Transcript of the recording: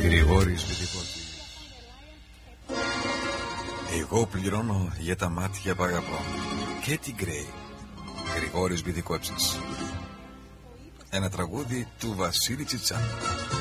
Γρηγόρης Βιτικότσης. Εγώ πληρώνω για τα μάτια που αγαπώ. Και την Γκρέι. Γρηγόρης Βιτικότσης. Ένα τραγούδι του Βασίλη Τσιτσά.